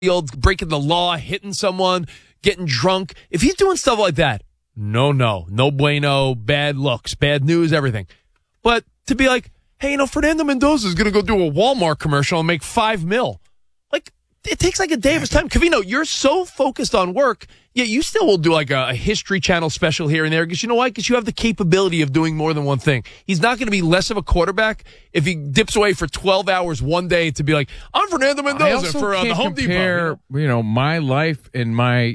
field, breaking the law, hitting someone, getting drunk. If he's doing stuff like that, no bueno, bad looks, bad news, everything. But to be like, hey, Fernando Mendoza is going to go do a Walmart commercial and make $5 million. Like, it takes like a day of his time. Covino, you're so focused on work, yet you still will do like a History Channel special here and there. Because you know why? Because you have the capability of doing more than one thing. He's not going to be less of a quarterback if he dips away for 12 hours one day to be like, I'm Fernando Mendoza for the Home Depot. My life and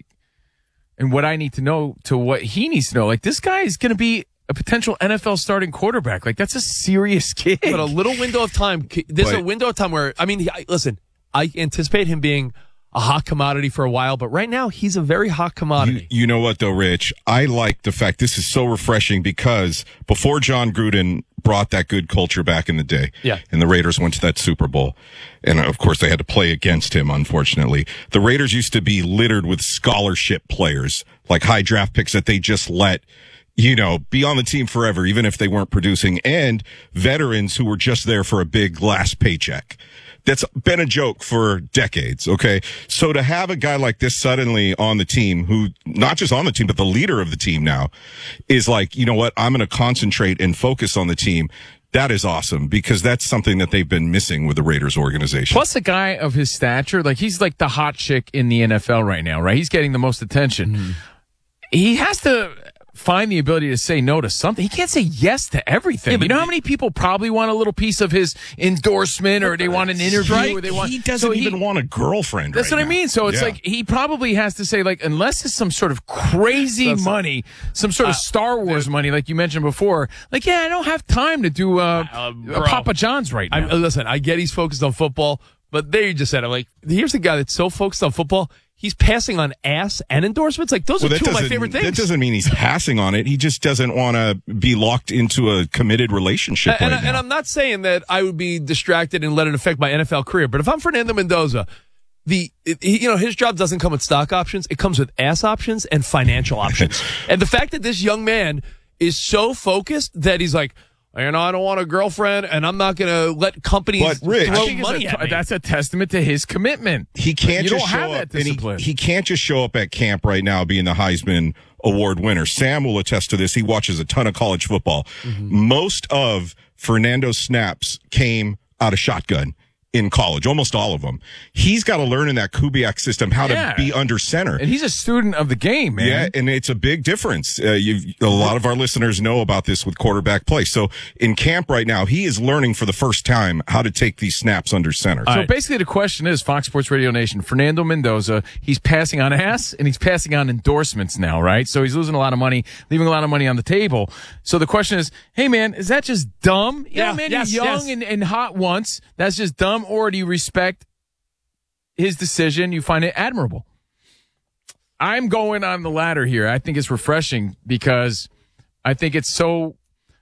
what I need to know to what he needs to know. Like, this guy is going to be a potential NFL starting quarterback. Like, that's a serious gig. But a little window of time. There's a window of time where, listen, I anticipate him being a hot commodity for a while, but right now he's a very hot commodity. You know what, though, Rich? I like the fact this is so refreshing because before John Gruden brought that good culture back in the day, and the Raiders went to that Super Bowl, and of course they had to play against him, unfortunately. The Raiders used to be littered with scholarship players, like high draft picks that they just let be on the team forever, even if they weren't producing, and veterans who were just there for a big last paycheck. That's been a joke for decades, okay? So to have a guy like this suddenly on the team, who, not just on the team, but the leader of the team now, is like, you know what, I'm going to concentrate and focus on the team. That is awesome, because that's something that they've been missing with the Raiders organization. Plus, a guy of his stature, like, he's like the hot chick in the NFL right now, right? He's getting the most attention. Mm-hmm. He has to find the ability to say no to something. He can't say yes to everything. Yeah, you know how many people probably want a little piece of his endorsement, or they want an interview, or they want. He doesn't even want a girlfriend. That's what I mean. So it's like he probably has to say, like, unless it's some sort of crazy money, some sort of Star Wars money, like you mentioned before. Like, I don't have time to do Papa John's right now. Listen, I get he's focused on football, but there you just said it. Like, here's a guy that's so focused on football. He's passing on ass and endorsements. Like, those are two of my favorite things. That doesn't mean he's passing on it. He just doesn't want to be locked into a committed relationship right now. And I'm not saying that I would be distracted and let it affect my NFL career. But if I'm Fernando Mendoza, his job doesn't come with stock options. It comes with ass options and financial options. And the fact that this young man is so focused that he's like, I don't want a girlfriend, and I'm not going to let companies throw money at me. That's a testament to his commitment. He can't just show up. He can't just show up at camp right now being the Heisman Award winner. Sam will attest to this. He watches a ton of college football. Mm-hmm. Most of Fernando's snaps came out of shotgun in college, almost all of them. He's got to learn in that Kubiak system how to be under center. And he's a student of the game, man. Yeah, and it's a big difference. A lot of our listeners know about this with quarterback play. So in camp right now, he is learning for the first time how to take these snaps under center. So basically the question is, Fox Sports Radio Nation, Fernando Mendoza, he's passing on ass and he's passing on endorsements now, right? So he's losing a lot of money, leaving a lot of money on the table. So the question is, hey, man, is that just dumb? You're young and hot once. That's just dumb. Or do you respect his decision? You find it admirable? I'm going on the latter here. I think it's refreshing because I think it's so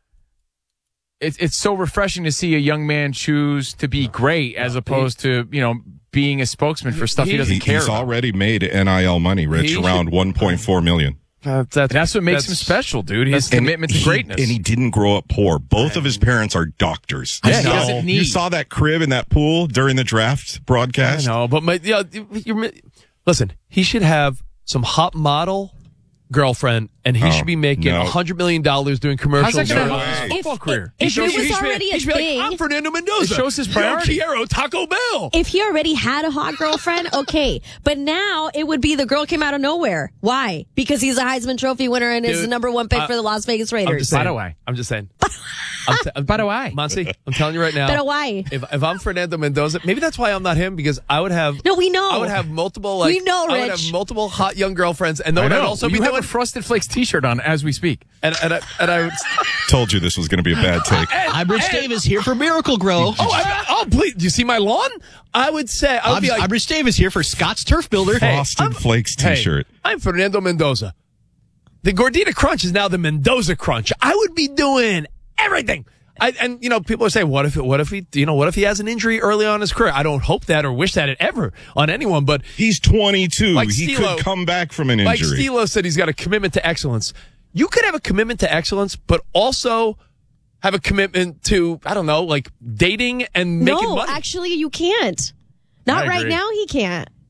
refreshing to see a young man choose to be great as opposed to, being a spokesman for stuff he doesn't care about. He's already made NIL money, Rich, around $1.4 million. That's what makes him special, dude. His commitment to greatness. And he didn't grow up poor. Both of his parents are doctors. Yeah, he doesn't need. You saw that crib in that pool during the draft broadcast? I know, but listen, he should have some hot model girlfriend, and he should be making $100 million doing commercials. How's that going to help his football career? If it was already a thing, I'm Fernando Mendoza. It shows his priority. Quiero Taco Bell. If he already had a hot girlfriend, okay. But now it would be the girl came out of nowhere. Why? Because he's a Heisman Trophy winner and is the number one pick for the Las Vegas Raiders. I'm just saying. By the way, Monty, I'm telling you right now. But why? If I'm Fernando Mendoza, maybe that's why I'm not him, because I would have. No, we know. I would have multiple. We know, Rich. I would have multiple hot young girlfriends, and then I'd also be doing a Frosted Flakes T-shirt on as we speak. And I told you this was going to be a bad take. I'm Rich Davis here for Miracle Grow. Please! Do you see my lawn? I would say I'm Rich Davis here for Scott's Turf Builder. Frosted Flakes T-shirt. I'm Fernando Mendoza. The Gordita Crunch is now the Mendoza Crunch. I would be doing everything. People are saying, what if he has an injury early on in his career? I don't hope that or wish that ever on anyone, but he's 22. He could come back from an injury. Like Stilo said, he's got a commitment to excellence. You could have a commitment to excellence, but also have a commitment to, I don't know, like dating and making money. No, actually, you can't. Not right now, he can't.